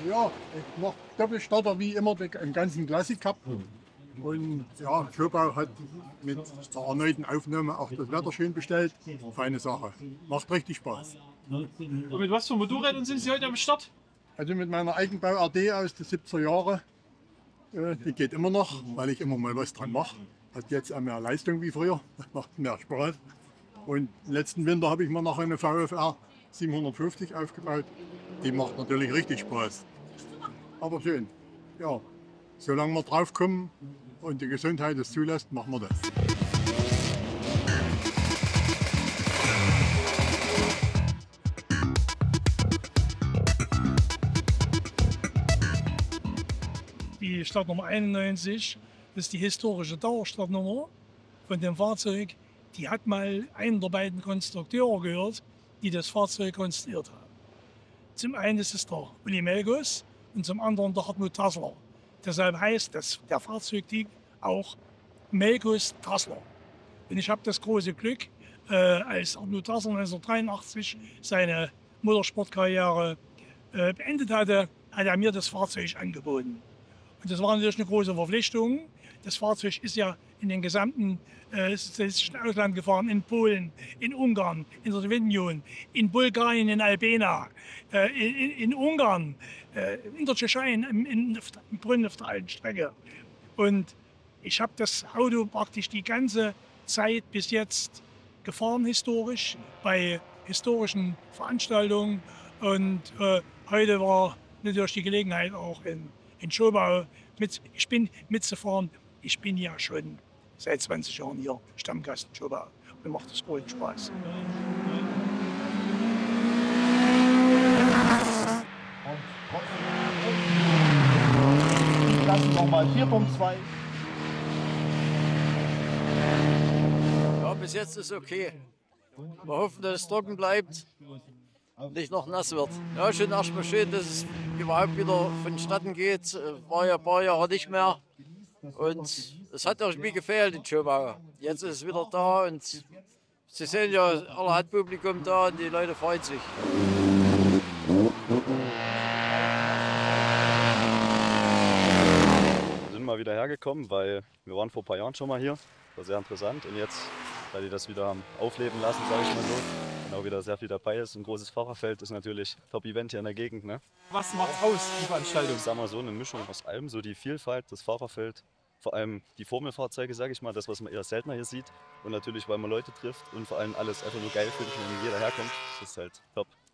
Ja, ich mache Doppelstarter wie immer im ganzen Classic Cup. Und ja, Schobau hat mit der erneuten Aufnahme auch das Wetter schön bestellt. Feine Sache. Macht richtig Spaß. Und mit was für Motorrädern sind Sie heute am Start? Also mit meiner Eigenbau RD aus den 70er Jahren. Die geht immer noch, weil ich immer mal was dran mache. Hat jetzt auch mehr Leistung wie früher. Macht mehr Spaß. Und letzten Winter habe ich mir noch eine VFR 750 aufgebaut. Die macht natürlich richtig Spaß. Aber schön. Ja, solange wir drauf kommen und die Gesundheit es zulässt, machen wir das. Die Startnummer 91, das ist die historische Dauerstartnummer von dem Fahrzeug. Die hat mal einen der beiden Konstrukteure gehört, die das Fahrzeug konstruiert haben. Zum einen ist es der Uli Melgus und zum anderen der Hartmut Tassler. Deshalb heißt der Fahrzeugtyp auch Melgus-Tassler. Und ich habe das große Glück, als Hartmut Tassler 1983 seine Motorsportkarriere beendet hatte, hat er mir das Fahrzeug angeboten. Und das war natürlich eine große Verpflichtung. Das Fahrzeug ist ja in den gesamten sozialistischen Ausland gefahren, in Polen, in Ungarn, in der Sowjetunion, in Bulgarien, in Albena, in Ungarn, in der Tschechei, in Brünn auf der alten Strecke. Und ich habe das Auto praktisch die ganze Zeit bis jetzt gefahren, historisch, bei historischen Veranstaltungen. Und heute war natürlich die Gelegenheit auch in Schobau mitzufahren. Ich bin ja schon seit 20 Jahren hier Stammgast in Schobau. Mir macht das großen Spaß. Lassen nochmal 4.2. Ja, bis jetzt ist okay. Wir hoffen, dass es trocken bleibt und nicht noch nass wird. Ja, schon erstmal schön, dass es überhaupt wieder vonstatten geht. War ja ein paar Jahre nicht mehr. Und es hat irgendwie gefehlt in Schobau. Jetzt ist es wieder da und Sie sehen ja, alle hat Publikum da und die Leute freuen sich. Wir sind mal wieder hergekommen, weil wir waren vor ein paar Jahren schon mal hier. War sehr interessant und jetzt, weil die das wieder haben aufleben lassen, sage ich mal so, und auch wieder sehr viel dabei ist. Ein großes Fahrerfeld ist natürlich Top-Event hier in der Gegend. Ne? Was macht aus, die Veranstaltung? Ich sag mal so, eine Mischung aus allem, so die Vielfalt, das Fahrerfeld, vor allem die Formelfahrzeuge, sage ich mal, das, was man eher seltener hier sieht. Und natürlich, weil man Leute trifft und vor allem alles einfach nur geil finden, wenn jeder herkommt. Das ist halt top.